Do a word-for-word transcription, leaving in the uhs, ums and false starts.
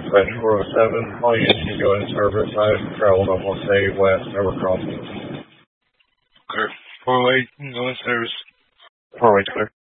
dispatch four oh seven. All units can go in service. I've traveled almost a west, never crossed it. Clear. four oh eight, go in service. four oh eight, clear.